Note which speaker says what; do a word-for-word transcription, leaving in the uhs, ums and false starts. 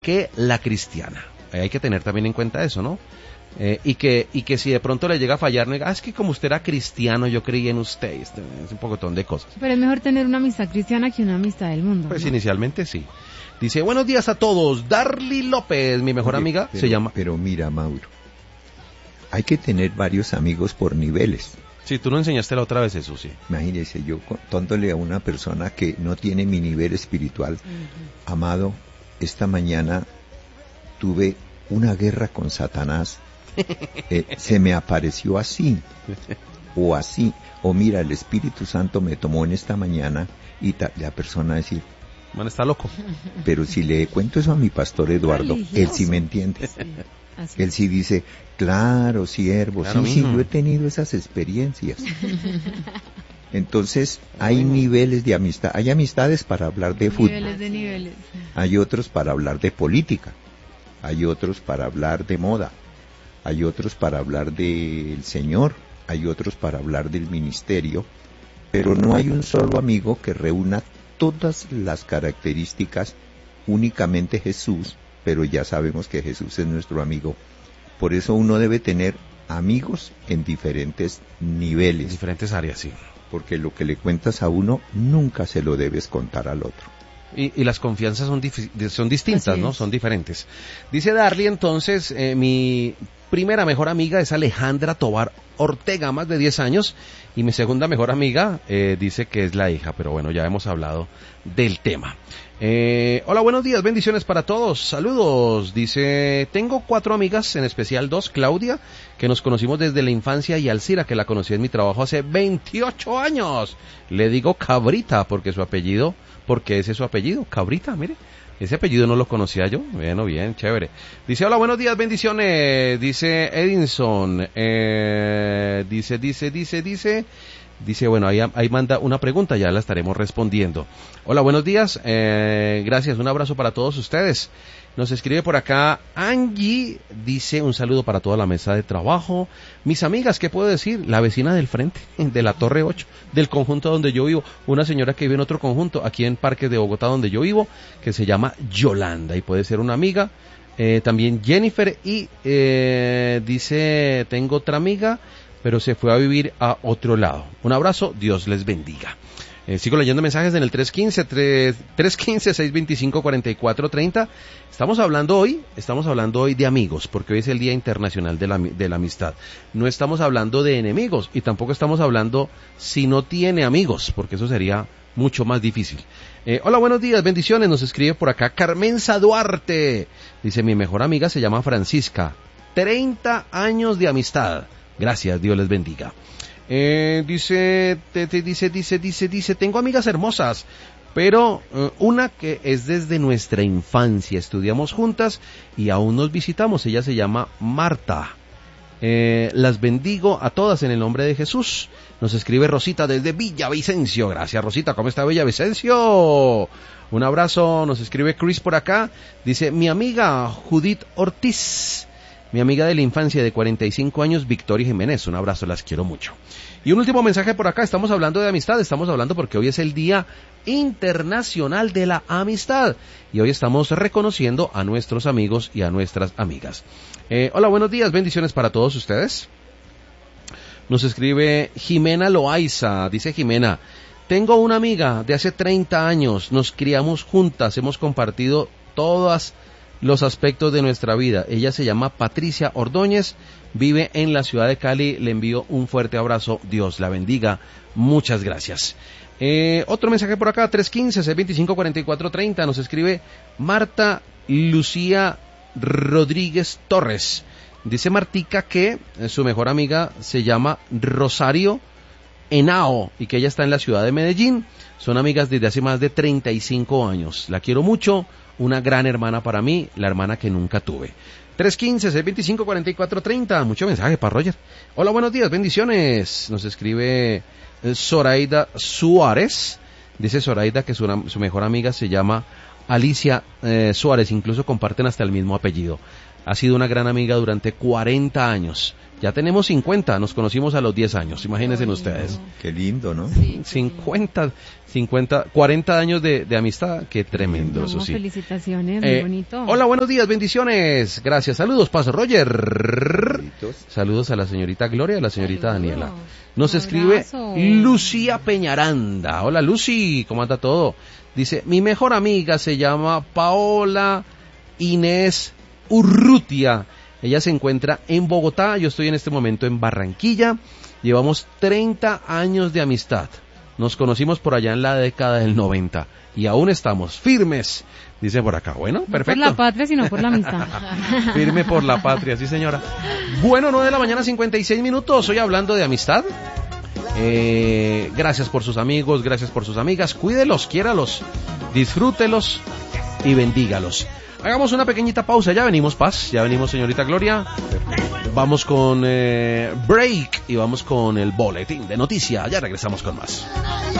Speaker 1: que la cristiana. Hay que tener también en cuenta eso, ¿no? Eh, y que y que si de pronto le llega a fallar, no diga, ah, es que como usted era cristiano, yo creí en usted. Es un pocotón de cosas.
Speaker 2: Pero es mejor tener una amistad cristiana que una amistad del mundo.
Speaker 1: Pues
Speaker 2: ¿no?
Speaker 1: Inicialmente sí. Dice, buenos días a todos. Darly López, mi mejor
Speaker 3: Oye,
Speaker 1: amiga,
Speaker 3: pero,
Speaker 1: se llama...
Speaker 3: Pero mira, Mauro, hay que tener varios amigos por niveles.
Speaker 1: Sí, tú no enseñaste la otra vez eso, sí.
Speaker 3: Imagínese, yo contándole a una persona que no tiene mi nivel espiritual, uh-huh. Amado, esta mañana tuve una guerra con Satanás. Eh, se me apareció así, o así, o mira, el Espíritu Santo me tomó en esta mañana, y ta, la persona decir,
Speaker 1: man, está loco.
Speaker 3: Pero si le cuento eso a mi pastor Eduardo, religioso. Él sí me entiende. Sí, él sí dice, claro, siervo, claro, sí, mismo. sí, yo he tenido esas experiencias. Entonces, hay bueno. niveles de amistad. Hay amistades para hablar de fútbol.
Speaker 2: Niveles de niveles.
Speaker 3: Hay otros para hablar de política. Hay otros para hablar de moda. Hay otros para hablar del Señor. Hay otros para hablar del ministerio. Pero no hay un solo amigo que reúna todas las características, únicamente Jesús, pero ya sabemos que Jesús es nuestro amigo. Por eso uno debe tener amigos en diferentes niveles.
Speaker 1: En diferentes áreas, sí.
Speaker 3: Porque lo que le cuentas a uno, nunca se lo debes contar al otro.
Speaker 1: Y, y las confianzas son, dif- son distintas, ¿no? Son diferentes. Dice Darly, entonces, eh, mi primera mejor amiga es Alejandra Tobar Ortega, más de diez años, y mi segunda mejor amiga eh, dice que es la hija, pero bueno, ya hemos hablado del tema. Eh, hola, buenos días, bendiciones para todos, saludos. Dice, tengo cuatro amigas, en especial dos, Claudia, que nos conocimos desde la infancia, y Alcira, que la conocí en mi trabajo hace veintiocho años. Le digo Cabrita, porque su apellido, porque ese es su apellido, Cabrita, mire. Ese apellido no lo conocía yo. Bueno, bien, chévere. Dice, hola, buenos días, bendiciones. Dice Edinson. Eh, dice, dice, dice, dice. Dice, bueno, ahí, ahí manda una pregunta, ya la estaremos respondiendo. Hola, buenos días. Eh, gracias, un abrazo para todos ustedes. Nos escribe por acá Angie, dice un saludo para toda la mesa de trabajo. Mis amigas, ¿qué puedo decir? La vecina del frente, de la Torre ocho, del conjunto donde yo vivo. Una señora que vive en otro conjunto, aquí en Parques de Bogotá, donde yo vivo, que se llama Yolanda, y puede ser una amiga. Eh, también Jennifer, y eh, dice, tengo otra amiga, pero se fue a vivir a otro lado. Un abrazo, Dios les bendiga. Eh, sigo leyendo mensajes en el tres uno cinco, tres uno cinco, seis dos cinco, cuatro cuatro tres cero. Estamos hablando hoy, estamos hablando hoy de amigos, porque hoy es el Día Internacional de la, de la Amistad. No estamos hablando de enemigos, y tampoco estamos hablando si no tiene amigos, porque eso sería mucho más difícil. Eh, hola, buenos días, bendiciones, nos escribe por acá Carmenza Duarte. Dice, mi mejor amiga se llama Francisca, treinta años de amistad. Gracias, Dios les bendiga. Eh, dice, te, te, dice, dice, dice, dice, tengo amigas hermosas, pero uh, una que es desde nuestra infancia, estudiamos juntas y aún nos visitamos, ella se llama Marta. Eh, las bendigo a todas en el nombre de Jesús. Nos escribe Rosita desde Villavicencio. Gracias, Rosita, ¿cómo está Villavicencio? Un abrazo. Nos escribe Chris por acá, dice, mi amiga Judith Ortiz. Mi amiga de la infancia de cuarenta y cinco años, Victoria Jiménez. Un abrazo, las quiero mucho. Y un último mensaje por acá. Estamos hablando de amistad. Estamos hablando porque hoy es el Día Internacional de la Amistad. Y hoy estamos reconociendo a nuestros amigos y a nuestras amigas. Eh, hola, buenos días. Bendiciones para todos ustedes. Nos escribe Jimena Loaiza. Dice Jimena, tengo una amiga de hace treinta años. Nos criamos juntas. Hemos compartido todas los aspectos de nuestra vida. Ella se llama Patricia Ordóñez, vive en la ciudad de Cali. Le envío un fuerte abrazo, Dios la bendiga, muchas gracias. Eh, otro mensaje por acá, tres uno cinco, seis dos cinco, cuatro cuatro tres cero, nos escribe Marta Lucía Rodríguez Torres. Dice Martica que su mejor amiga se llama Rosario Henao y que ella está en la ciudad de Medellín. Son amigas desde hace más de treinta y cinco años. La quiero mucho, una gran hermana para mí, la hermana que nunca tuve. tres uno cinco, seis dos cinco, cuatro cuatro tres cero. Mucho mensaje para Roger. Hola, buenos días, bendiciones. Nos escribe Zoraida Suárez. Dice Zoraida que su, su mejor amiga se llama Alicia eh, Suárez. Incluso comparten hasta el mismo apellido. Ha sido una gran amiga durante cuarenta años. Ya tenemos cincuenta, nos conocimos a los diez años, imagínense
Speaker 2: Ay,
Speaker 1: ustedes.
Speaker 2: no.
Speaker 3: Qué lindo, ¿no?
Speaker 2: Sí,
Speaker 1: cincuenta, cincuenta, cuarenta años de, de amistad, qué tremendo,
Speaker 2: no,
Speaker 1: eso sí.
Speaker 2: felicitaciones,
Speaker 1: Eh,
Speaker 2: muy bonito.
Speaker 1: Hola, buenos días, bendiciones, gracias, saludos, Paso Roger.
Speaker 3: Saluditos.
Speaker 1: Saludos a la señorita Gloria y a la señorita
Speaker 2: Saludos.
Speaker 1: Daniela. Nos
Speaker 2: Un
Speaker 1: escribe
Speaker 2: abrazo.
Speaker 1: Lucía Peñaranda. Hola Lucy, ¿cómo anda todo? Dice, mi mejor amiga se llama Paola Inés Urrutia. Ella se encuentra en Bogotá, yo estoy en este momento en Barranquilla. Llevamos treinta años de amistad. Nos conocimos por allá en la década del noventa y aún estamos firmes. Dice por acá, bueno,
Speaker 2: No
Speaker 1: perfecto.
Speaker 2: por la patria, sino por la amistad.
Speaker 1: Firme por la patria, sí señora. Bueno, nueve de la mañana, cincuenta y seis minutos, hoy hablando de amistad. Eh, gracias por sus amigos, gracias por sus amigas, cuídelos, quiéralos, disfrútelos y bendígalos. Hagamos una pequeñita pausa, ya venimos, Paz, ya venimos, señorita Gloria. Vamos con eh, break y vamos con el boletín de noticias, ya regresamos con más.